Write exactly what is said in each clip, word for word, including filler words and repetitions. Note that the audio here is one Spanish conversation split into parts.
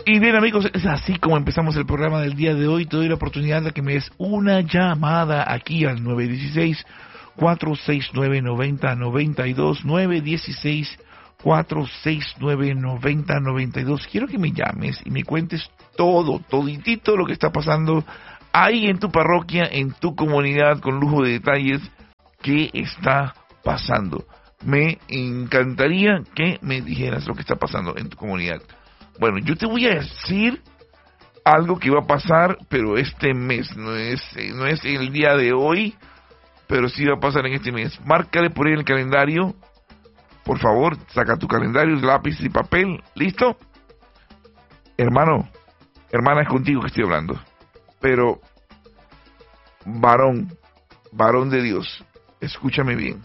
Y bien, amigos, es así como empezamos el programa del día de hoy. Te doy la oportunidad de que me des una llamada aquí al nueve uno seis, cuatro seis nueve, nueve cero nueve dos, nueve uno seis, cuatro seis nueve, nueve cero nueve dos. Quiero que me llames y me cuentes todo, toditito lo que está pasando ahí en tu parroquia, en tu comunidad, con lujo de detalles. ¿Qué está pasando? Me encantaría que me dijeras lo que está pasando en tu comunidad. Bueno, yo te voy a decir algo que va a pasar, pero este mes, no es, no es el día de hoy, pero sí va a pasar en este mes. Márcale por ahí el calendario, por favor, saca tu calendario, lápiz y papel, ¿listo? Hermano, hermana, es contigo que estoy hablando, pero varón, varón de Dios, escúchame bien.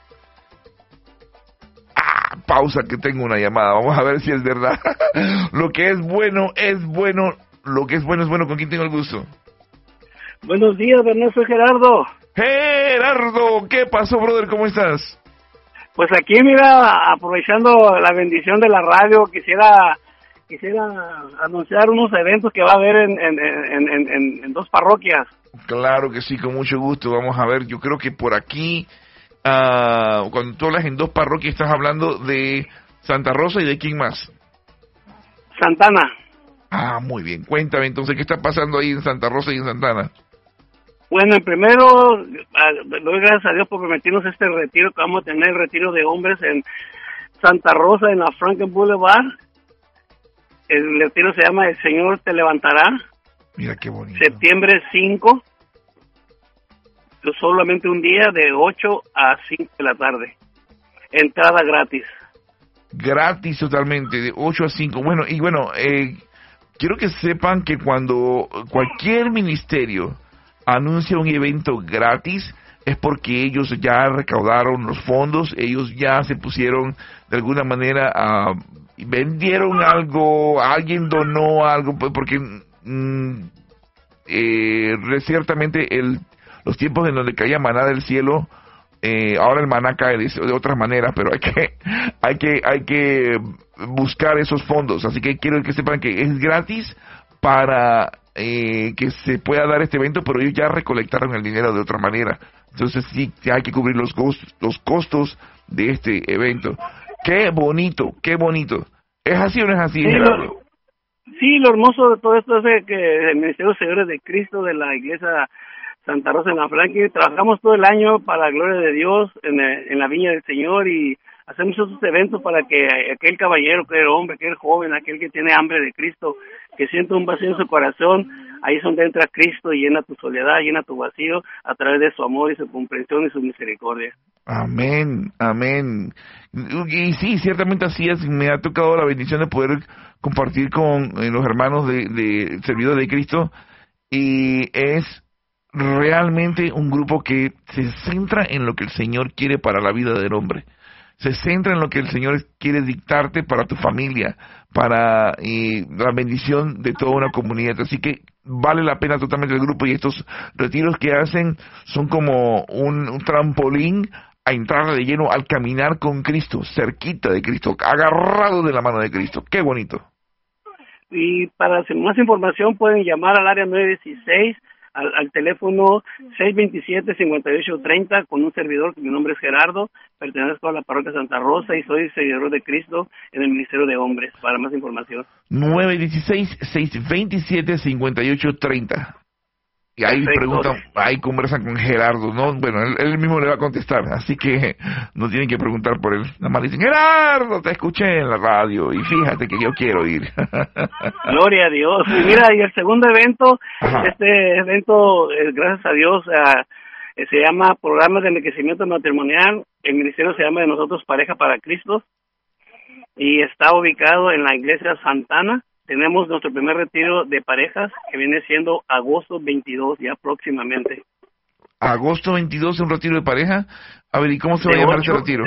Pausa, que tengo una llamada, vamos a ver si es verdad. Lo que es bueno es bueno, lo que es bueno es bueno. ¿Con quién tengo el gusto? Buenos días, Ernesto, Gerardo. Gerardo, ¿qué pasó, brother? ¿Cómo estás? Pues aquí, mira, aprovechando la bendición de la radio, quisiera quisiera anunciar unos eventos que va a haber en, en, en, en, en, en dos parroquias. Claro que sí, con mucho gusto. Vamos a ver, yo creo que por aquí... Uh, cuando tú hablas en dos parroquias, estás hablando de Santa Rosa y de quién más. Santana. Ah, muy bien. Cuéntame entonces, ¿qué está pasando ahí en Santa Rosa y en Santana? Bueno, en primero, le doy gracias a Dios por permitirnos este retiro, que vamos a tener el retiro de hombres en Santa Rosa, en la Franklin Boulevard. El retiro se llama El Señor Te Levantará. Mira qué bonito. Septiembre cinco. Solamente un día de ocho a cinco de la tarde. Entrada gratis. Gratis totalmente, de ocho a cinco. Bueno, y bueno, eh, quiero que sepan que cuando cualquier ministerio anuncia un evento gratis, es porque ellos ya recaudaron los fondos, ellos ya se pusieron de alguna manera a... vendieron algo, alguien donó algo, porque mm, eh, ciertamente el... los tiempos en donde caía maná del cielo, eh, ahora el maná cae de, de otras maneras, pero hay que, hay que, hay que buscar esos fondos. Así que quiero que sepan que es gratis para eh, que se pueda dar este evento, pero ellos ya recolectaron el dinero de otra manera. Entonces sí hay que cubrir los costos, los costos de este evento. Qué bonito, qué bonito. ¿Es así o no es así, sí, Gerardo? Lo, sí, lo hermoso de todo esto es que el Ministerio de Señores de Cristo de la Iglesia Santa Rosa en la Franklin, trabajamos todo el año para la gloria de Dios en, el, en la viña del Señor, y hacemos esos eventos para que aquel caballero, aquel hombre, aquel joven, aquel que tiene hambre de Cristo, que siente un vacío en su corazón, ahí es donde entra Cristo y llena tu soledad, llena tu vacío a través de su amor y su comprensión y su misericordia. Amén, amén. Y sí, ciertamente así es. Me ha tocado la bendición de poder compartir con eh, los hermanos de, de servidores de Cristo, y es realmente un grupo que se centra en lo que el Señor quiere para la vida del hombre, se centra en lo que el Señor quiere dictarte para tu familia, para eh, la bendición de toda una comunidad. Así que vale la pena totalmente el grupo, y estos retiros que hacen son como un, un trampolín a entrar de lleno al caminar con Cristo, cerquita de Cristo, agarrado de la mano de Cristo. ¡Qué bonito! Y para más información pueden llamar al área nueve dieciséis, Al, al teléfono seis veintisiete, cincuenta y ocho treinta, con un servidor, que mi nombre es Gerardo, pertenezco a la parroquia Santa Rosa y soy seguidor de Cristo en el Ministerio de Hombres. Para más información, nueve dieciséis, seis veintisiete, cincuenta y ocho treinta. Y ahí Perfecto. preguntan, ahí conversan con Gerardo, ¿no? Bueno, él, él mismo le va a contestar, así que no tienen que preguntar por él. Nada más dicen, Gerardo, te escuché en la radio y fíjate que yo quiero ir. Gloria a Dios. Y mira, y el segundo evento, Ajá. este evento, eh, gracias a Dios, eh, se llama Programa de Enriquecimiento Matrimonial. El ministerio se llama de nosotros Pareja para Cristo, y está ubicado en la iglesia Santana. Tenemos nuestro primer retiro de parejas, que viene siendo agosto veintidós, ya próximamente. Agosto veintidós, un retiro de pareja. A ver, ¿y cómo se va a llamar ese retiro?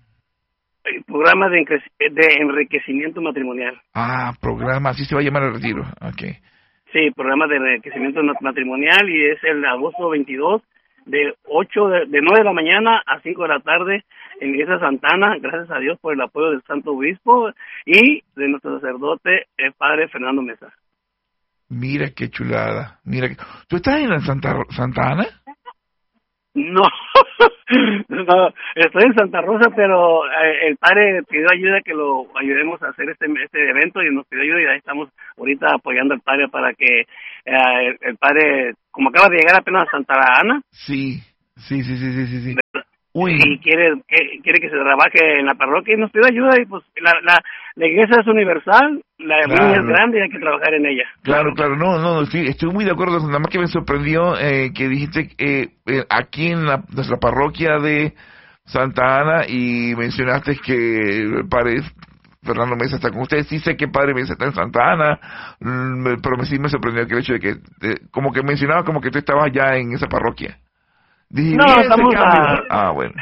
El programa de, de enriquecimiento matrimonial. Ah, programa, así se va a llamar el retiro. Okay. Sí, programa de enriquecimiento matrimonial, y es el agosto veintidós, de ocho de, de nueve de la mañana a cinco de la tarde, en la iglesia Santana, gracias a Dios por el apoyo del Santo Obispo y de nuestro sacerdote, el Padre Fernando Mesa. Mira qué chulada. Mira que... ¿Tú estás en la Santa, Santa Ana? No, no, estoy en Santa Rosa, pero eh, el padre pidió ayuda que lo ayudemos a hacer este este evento y nos pidió ayuda y ahí estamos ahorita apoyando al padre para que eh, el, el padre, como acaba de llegar apenas a Santa Ana. Sí, sí, sí, sí, sí, sí. sí. Uy. Y quiere que, quiere que se trabaje en la parroquia y nos pide ayuda y pues la la, la iglesia es universal, la claro. viña es grande y hay que trabajar en ella. Claro, claro, no, no, estoy, estoy muy de acuerdo, nada más que me sorprendió eh, que dijiste eh, eh, aquí en la, nuestra parroquia de Santa Ana y mencionaste que el padre Fernando Mesa está con ustedes. Sí sé que el padre Mesa está en Santa Ana, pero sí me sorprendió que el hecho de que, de, como que mencionaba como que tú estabas ya en esa parroquia. Dije, no, estamos a... Ah, bueno.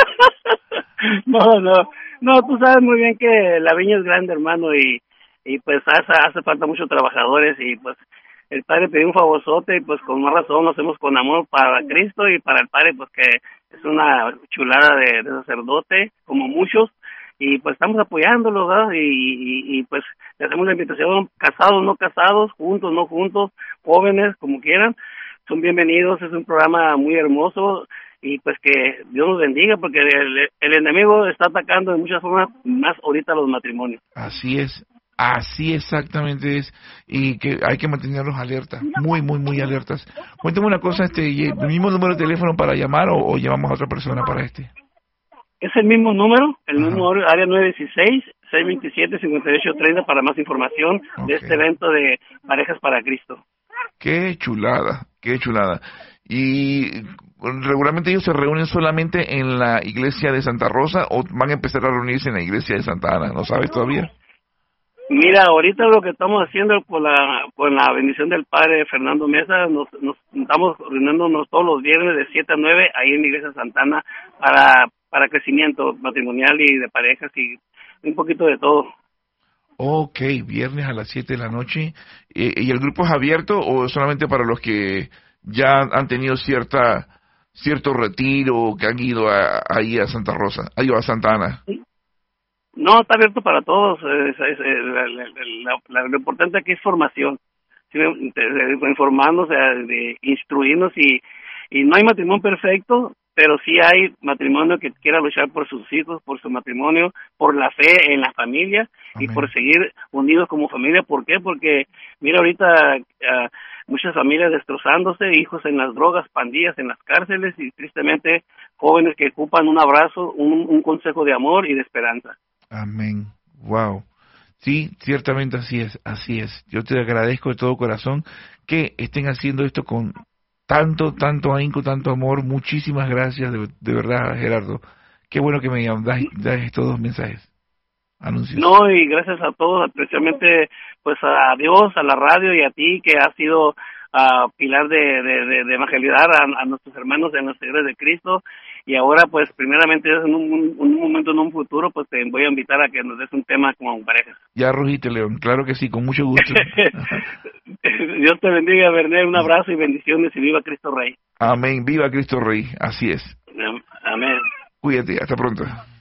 no, no, no, tú sabes muy bien que la viña es grande, hermano, y y pues hace, hace falta muchos trabajadores y pues el padre pidió un favorzote y pues con más razón lo hacemos con amor para Cristo y para el padre pues que es una chulada de, de sacerdote como muchos y pues estamos apoyándolo, ¿verdad? Y, y, y pues le hacemos la invitación, casados, no casados, juntos, no juntos, jóvenes, como quieran, son bienvenidos, es un programa muy hermoso y pues que Dios nos bendiga porque el, el enemigo está atacando de muchas formas, más ahorita los matrimonios. Así es. Así exactamente es, y que hay que mantenerlos alertas, muy, muy, muy alertas. Cuéntame una cosa, este, ¿el mismo número de teléfono para llamar o, o llamamos a otra persona para este? Es el mismo número, el Ajá. mismo número, área nueve uno seis, seis dos siete, cinco ocho tres cero para más información okay. de este evento de Parejas para Cristo. Qué chulada, qué chulada. Y regularmente ellos se reúnen solamente en la iglesia de Santa Rosa o van a empezar a reunirse en la iglesia de Santa Ana, ¿no sabes todavía? Mira, ahorita lo que estamos haciendo con la con la bendición del padre Fernando Mesa, nos, nos estamos reuniéndonos todos los viernes de siete a nueve ahí en la iglesia Santana para para crecimiento matrimonial y de parejas y un poquito de todo. Ok, viernes a las siete de la noche. ¿Y, y el grupo es abierto o solamente para los que ya han tenido cierta cierto retiro, que han ido a, ahí a Santa Rosa, ha ido a Santa Ana? Sí. No, está abierto para todos. Es, es, es, la, la, la, la, lo importante aquí es formación, ¿sí? Informarnos, de instruirnos y, y no hay matrimonio perfecto, pero sí hay matrimonio que quiera luchar por sus hijos, por su matrimonio, por la fe en la familia. Amén. Y por seguir unidos como familia. ¿Por qué? Porque mira ahorita uh, muchas familias destrozándose, hijos en las drogas, pandillas en las cárceles y tristemente jóvenes que ocupan un abrazo, un, un consejo de amor y de esperanza. Amén. Wow. Sí, ciertamente así es, así es. Yo te agradezco de todo corazón que estén haciendo esto con tanto, tanto ahínco, tanto amor. Muchísimas gracias, de, de verdad, Gerardo. Qué bueno que me das, das estos dos mensajes. Anuncios. No, y gracias a todos, especialmente pues a Dios, a la radio y a ti que has sido uh, pilar de, de, de, de evangelizar a, a nuestros hermanos en los seguidores de Cristo. Y ahora, pues, primeramente, en un, un, un momento, en un futuro, pues, te voy a invitar a que nos des un tema como parejas. Ya, Rojite, León, claro que sí, con mucho gusto. Dios te bendiga, Bernet, un abrazo y bendiciones y viva Cristo Rey. Amén, viva Cristo Rey, así es. Amén. Cuídate, hasta pronto.